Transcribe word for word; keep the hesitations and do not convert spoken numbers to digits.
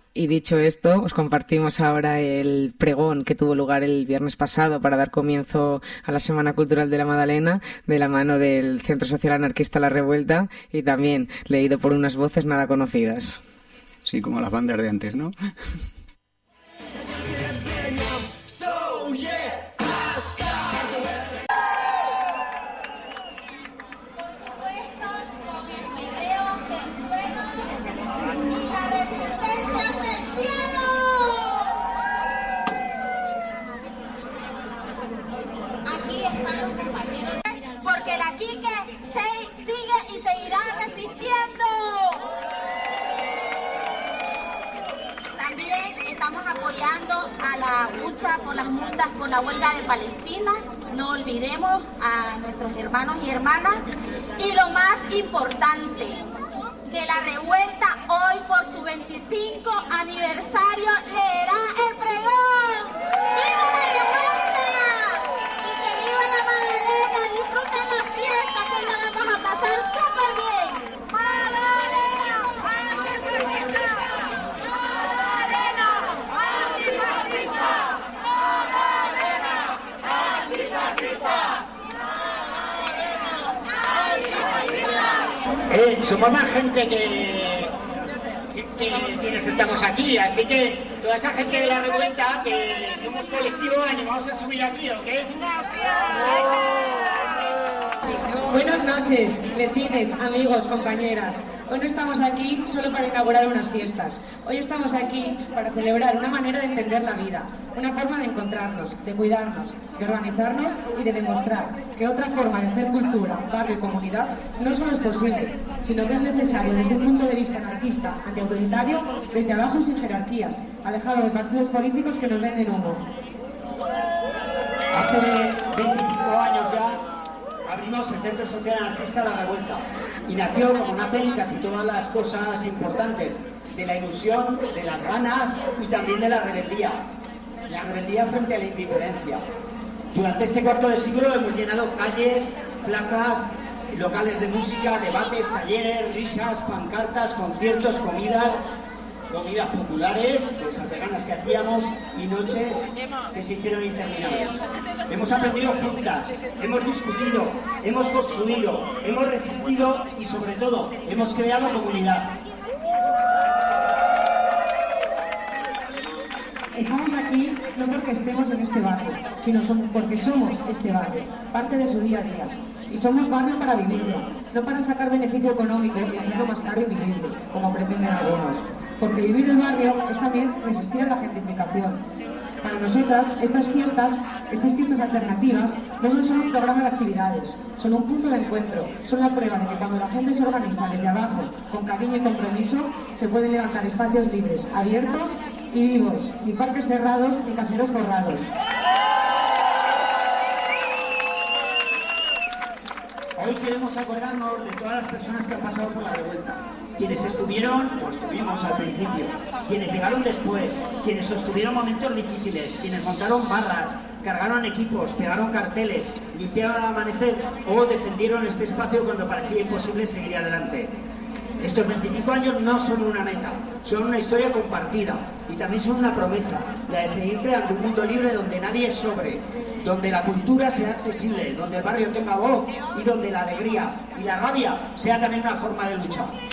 Y dicho esto, os compartimos ahora el pregón que tuvo lugar el viernes pasado para dar comienzo a la Semana Cultural de la Madalena, de la mano del Centro Social Anarquista La Revuelta, y también leído por unas voces nada conocidas. Sí, como las bandas de antes, ¿no? Porque la Quique se, sigue y seguirá resistiendo. También estamos apoyando a la lucha por las multas por la huelga de Palestina. No olvidemos a nuestros hermanos y hermanas. Y lo más importante, que la revuelta hoy por su veinticinco aniversario leerá el pregón. ¡Viva la revuelta! Y que viva la Madalena. Disfruten la fiesta, que la vamos a pasar súper bien. ¡Madalena! ¡Antifascista! ¡Madalena! ¡Antifascista! ¡Madalena! ¡Antifascista! Eh, somos más gente que, que, que quienes estamos aquí, así que toda esa gente de la revuelta, que somos colectivo, animamos a subir aquí, ¿ok? Buenas noches, vecinos, amigos, compañeras. Hoy no estamos aquí solo para inaugurar unas fiestas. Hoy estamos aquí para celebrar una manera de entender la vida, una forma de encontrarnos, de cuidarnos, de organizarnos y de demostrar que otra forma de hacer cultura, barrio y comunidad no solo es posible, sino que es necesario desde un punto de vista anarquista, antiautoritario, desde abajo y sin jerarquías, alejado de partidos políticos que nos venden humo. Hace veinticinco años ya abrimos el Centro Social Anarquista La Revuelta y nació como nacen casi todas las cosas importantes, de la ilusión, de las ganas y también de la rebeldía. La rebeldía frente a la indiferencia. Durante este cuarto de siglo hemos llenado calles, plazas, locales de música, debates, talleres, risas, pancartas, conciertos, comidas, comidas populares, esas veganas que hacíamos y noches que se hicieron interminables. Hemos aprendido juntas, hemos discutido, hemos construido, hemos resistido y sobre todo hemos creado comunidad. Estamos aquí no porque estemos en este barrio, sino somos porque somos este barrio, parte de su día a día. Y somos barrio para vivirlo, no para sacar beneficio económico y hacerlo más caro y vivible, como pretenden algunos. Porque vivir el barrio es también resistir a la gentrificación. Para nosotras, estas fiestas, estas fiestas alternativas, no son solo un programa de actividades, son un punto de encuentro, son la prueba de que cuando la gente se organiza desde abajo, con cariño y compromiso, se pueden levantar espacios libres, abiertos y vivos, ni parques cerrados, ni caseros forrados. Hoy queremos acordarnos de todas las personas que han pasado por la revuelta. Quienes estuvieron, o estuvimos al principio, quienes llegaron después, quienes sostuvieron momentos difíciles, quienes montaron barras, cargaron equipos, pegaron carteles, limpiaron el amanecer o defendieron este espacio cuando parecía imposible seguir adelante. Estos veinticinco años no son una meta, son una historia compartida y también son una promesa, la de seguir creando un mundo libre donde nadie es sobre, donde la cultura sea accesible, donde el barrio tenga voz y donde la alegría y la rabia sea también una forma de lucha.